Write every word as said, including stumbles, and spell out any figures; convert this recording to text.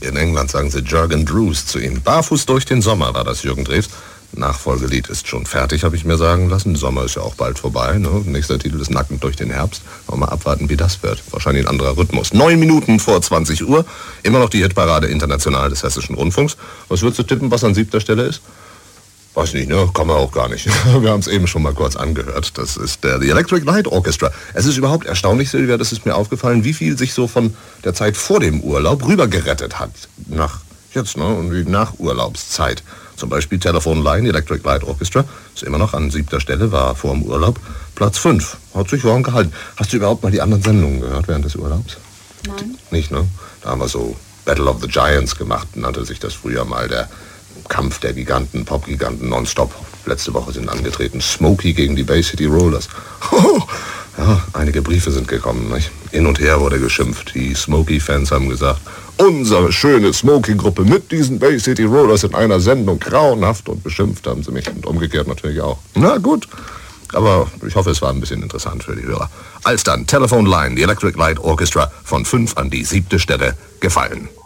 In England sagen sie Jürgen Drews zu ihm. Barfuß durch den Sommer war das Jürgen Drews. Nachfolgelied ist schon fertig, habe ich mir sagen lassen. Sommer ist ja auch bald vorbei. Ne? Nächster Titel ist Nackend durch den Herbst. Mal abwarten, wie das wird. Wahrscheinlich ein anderer Rhythmus. Neun Minuten vor zwanzig Uhr. Immer noch die Hitparade international des Hessischen Rundfunks. Was würdest du tippen, was an siebter Stelle ist? Weiß nicht, ne? Kann man auch gar nicht. Wir haben es eben schon mal kurz angehört. Das ist der The Electric Light Orchestra. Es ist überhaupt erstaunlich, Silvia, das ist mir aufgefallen, wie viel sich so von der Zeit vor dem Urlaub rübergerettet hat. Nach jetzt, ne? Und wie nach Urlaubszeit. Zum Beispiel Telephone Line, Electric Light Orchestra, ist immer noch an siebter Stelle, war vor dem Urlaub Platz fünf. Hat sich warm gehalten. Hast du überhaupt mal die anderen Sendungen gehört während des Urlaubs? Nein. Nicht, ne? Da haben wir so Battle of the Giants gemacht, nannte sich das früher mal, der Kampf der Giganten, Pop-Giganten nonstop. Letzte Woche sind angetreten Smokey gegen die Bay City Rollers. Ja, einige Briefe sind gekommen, nicht? Hin und her wurde geschimpft. Die Smokey-Fans haben gesagt, unsere schöne Smokey-Gruppe mit diesen Bay City Rollers in einer Sendung, grauenhaft, und beschimpft haben sie mich und umgekehrt natürlich auch. Na gut, aber ich hoffe, es war ein bisschen interessant für die Hörer. Als dann Telephone Line, die Electric Light Orchestra, von fünf an die siebte Stelle gefallen.